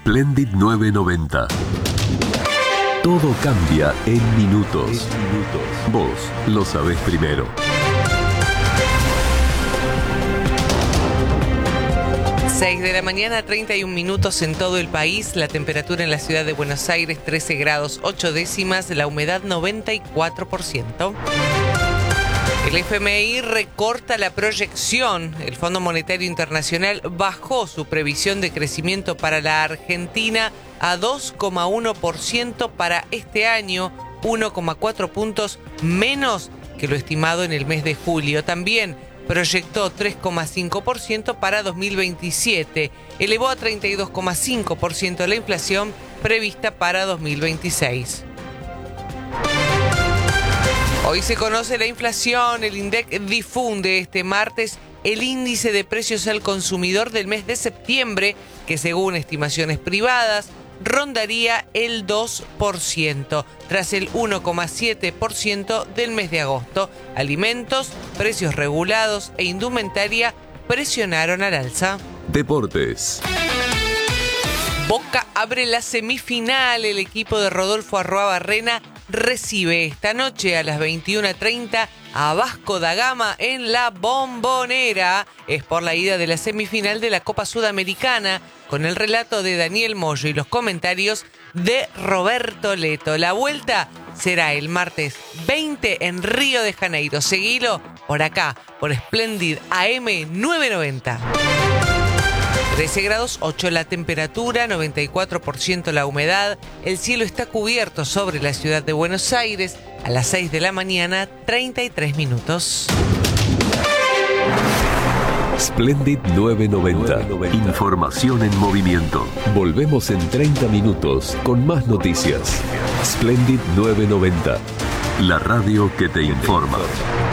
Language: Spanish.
Splendid 990. Todo cambia en minutos. Vos lo sabés primero. 6 de la mañana, 31 minutos en todo el país. La temperatura en la ciudad de Buenos Aires, 13 grados 8 décimas. La humedad, 94%. El FMI recorta la proyección. El Fondo Monetario Internacional bajó su previsión de crecimiento para la Argentina a 2,1% para este año, 1,4 puntos menos que lo estimado en el mes de julio. También proyectó 3,5% para 2027. Elevó a 32,5% la inflación prevista para 2026. Hoy se conoce la inflación. El INDEC difunde este martes el índice de precios al consumidor del mes de septiembre, que según estimaciones privadas rondaría el 2%, tras el 1,7% del mes de agosto. Alimentos, precios regulados e indumentaria presionaron al alza. Deportes. Boca abre la semifinal. El equipo de Rodolfo Arruabarrena recibe esta noche a las 21:30 a Vasco da Gama en la Bombonera. Es por la ida de la semifinal de la Copa Sudamericana, con el relato de Daniel Moyo y los comentarios de Roberto Leto. La vuelta será el martes 20 en Río de Janeiro. Seguilo por acá, por Splendid AM 990. 13 grados 8 la temperatura, 94% la humedad. El cielo está cubierto sobre la ciudad de Buenos Aires. A las 6 de la mañana, 33 minutos. Splendid 990. Información en movimiento. Volvemos en 30 minutos con más noticias. Splendid 990. La radio que te informa.